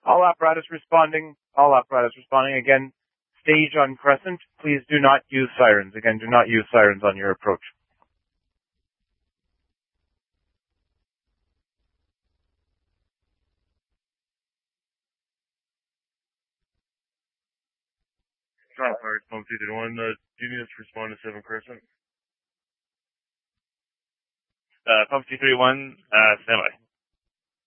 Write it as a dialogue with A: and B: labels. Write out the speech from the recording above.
A: All apparatus responding. All apparatus responding. Again, stage on Crescent. Please do not use sirens. Again, do not use sirens on your approach.
B: Toronto Fire, Pump 231. Do you need us to respond to 7 Crescent?
C: Pump 231, standby.